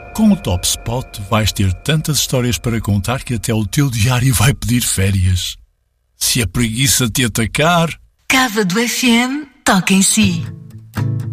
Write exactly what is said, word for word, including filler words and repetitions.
Com o Top Spot vais ter tantas histórias para contar que até o teu diário vai pedir férias. Se a preguiça te atacar... Cava do F M toca em si.